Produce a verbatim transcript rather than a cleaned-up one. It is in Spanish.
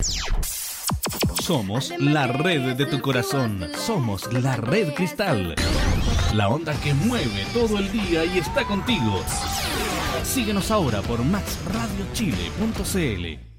Somos la red de tu corazón. Somos la Red Cristal. La onda que mueve todo el día y está contigo. Síguenos ahora por max radio chile punto c l.